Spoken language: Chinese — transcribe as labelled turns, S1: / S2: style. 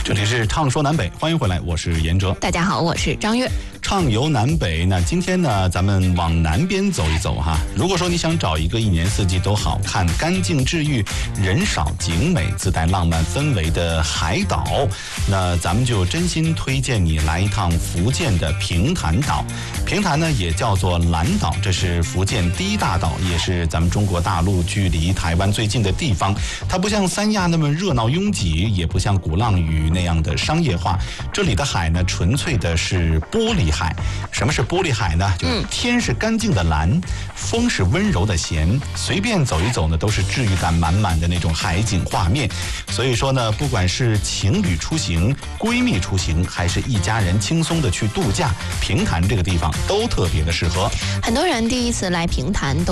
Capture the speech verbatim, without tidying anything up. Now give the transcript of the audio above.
S1: 这里是畅说南北，欢迎回来，我是严哲。
S2: 大家好，我是张悦。
S1: 畅游南北，那今天呢，咱们往南边走一走哈。如果说你想找一个一年四季都好看、干净治愈、人少景美、自带浪漫氛围的海岛，那咱们就真心推荐你来一趟福建的平潭岛。平潭呢也叫做蓝岛，这是福建第一大岛，也是咱们中国大陆距离台湾最近的地方。它不像三亚那么热闹拥挤，也不像鼓浪屿那样的商业化。这里的海呢，纯粹的是玻璃海。什么是玻璃海呢？就是天是干净的蓝，风是温柔的咸，随便走一走呢，都是治愈感满满的那种海景画面。所以说呢，不管是情侣出行、闺蜜出行，还是一家人轻松的去度假，平潭这个地方都特别的适合。
S2: 很多人第一次来平潭都